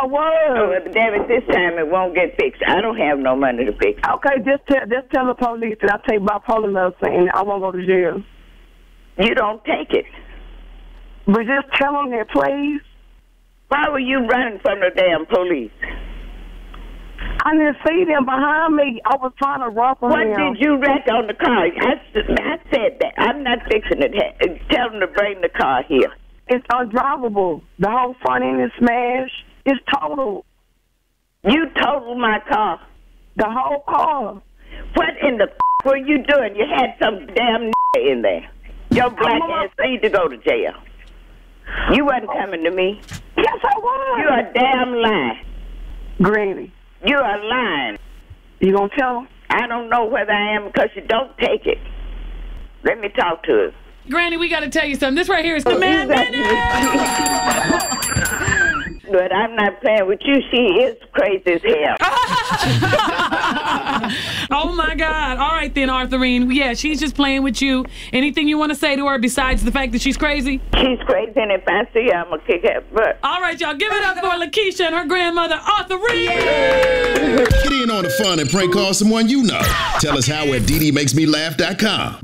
I was. Oh, well, damn it, this time it won't get fixed. I don't have no money to fix it. Okay, just tell the police that I take bipolar medicine and I won't go to jail. You don't take it. But just tell them that, please. Why were you running from the damn police? I didn't see them behind me. I was trying to run from them. What did you wreck on the car? I said that. I'm not fixing it. Tell them to bring the car here. It's undrivable. The whole front end is smashed. It's total. You totaled my car. The whole car. What in the were you doing? You had some damn in there. Your black ass need to go to jail. You wasn't coming to me. Yes, I was. You're a damn lie. Granny. You're a lying. You gonna tell them? I don't know whether I am because you don't take it. Let me talk to her. Granny, we got to tell you something. This right here is the Man Minute. But I'm not playing with you. She is crazy as hell. Oh, my God. All right, then, Arthurine. Yeah, she's just playing with you. Anything you want to say to her besides the fact that she's crazy? She's crazy, and if I see her, I'm going to kick her butt. All right, y'all. Give it up for Lakeisha and her grandmother, Arthurine. Get in on the fun and prank call someone you know. Tell us how at DDMakesMeLaugh.com.